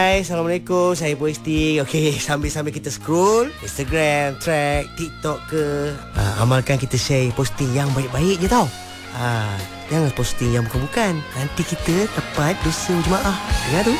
Hai, Assalamualaikum. Saya Posting. Okey, sambil-sambil kita scroll Instagram, track, TikTok ke, amalkan kita share posting yang baik-baik je tau. Jangan posting yang bukan-bukan. Nanti kita dapat dosa jemaah. Dengar tu.